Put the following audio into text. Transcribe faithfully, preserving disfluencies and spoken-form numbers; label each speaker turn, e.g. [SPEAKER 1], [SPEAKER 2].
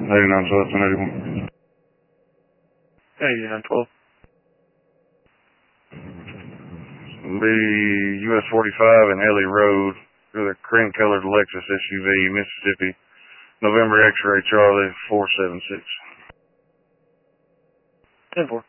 [SPEAKER 1] eighty-nine twelve, ten eighty-one.
[SPEAKER 2] eighty-nine twelve.
[SPEAKER 1] Be U S forty-five and Ellie Road with a cream-colored Lexus S U V, Mississippi, November X-ray Charlie four seven six.
[SPEAKER 2] ten four.